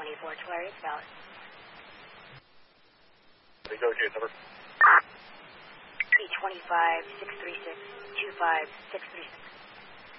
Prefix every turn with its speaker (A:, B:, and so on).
A: 24 Tulare, it's valid.
B: Negotiate number.
A: B25 636 25 636.